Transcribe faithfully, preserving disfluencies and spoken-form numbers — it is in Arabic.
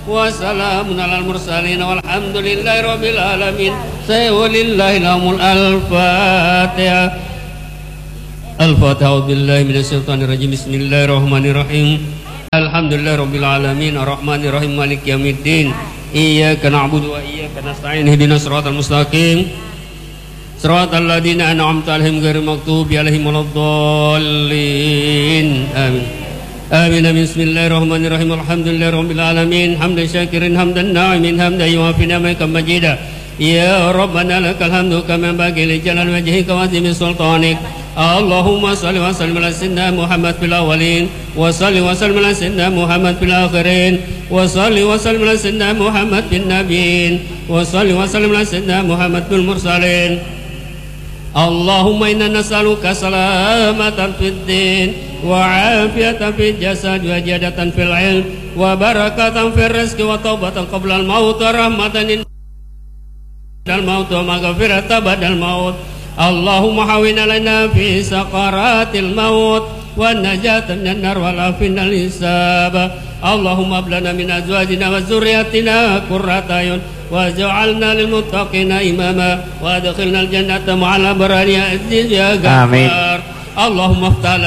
وسلام على المرسلين والحمد لله رب العالمين. ولله الحمد. الفاتحة. الفاتحة. أعوذ بالله من الشيطان الرجيم. بسم الله الرحمن الرحيم. الحمد لله رب العالمين الرحمن الرحيم مالك يوم الدين. إياك نعبد وإياك نستعين اهدنا الصراط المستقيم صراط الذين أنعمت عليهم غير المغضوب عليهم ولا الضالين. آمين آمين. بسم الله الرحمن الرحيم. الحمد لله رب العالمين حمدا شاكرا حمدا ناعما حمدا يوافي نعمك مجيدا. يا ربنا لك الحمد كما ينبغي لجلال وجهك وعظيم سلطانك. اللهم صل وسلم على سيدنا محمد في الأولين وصل وسلم على سيدنا محمد في الآخرين وصل وسلم على سيدنا محمد في النبيين وصل وسلم على سيدنا محمد في المرسلين. اللهم إنا نسألك سلامة في الدين وعافية في الجسد وزيادة في العلم وبركة في الرزق وتوبة قبل الموت ورحمة عند الموت ومغفرة بعد الموت. اللهم حاونا لنا في سقرات الموت والنجاة من النار والعافية من الحساب. اللهم هب لنا من أزواجنا وذرياتنا قرة أعين واجعلنا للمتقين إماما وادخلنا الجنة مع الأبرار يا عزيز يا غفار. اللهم افتح